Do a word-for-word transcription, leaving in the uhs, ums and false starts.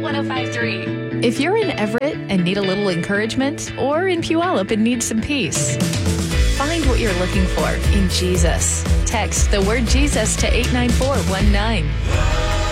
one oh five point three. If you're in Everett and need a little encouragement, or in Puyallup and need some peace, find what you're looking for in Jesus. Text the word Jesus to eight nine four one nine.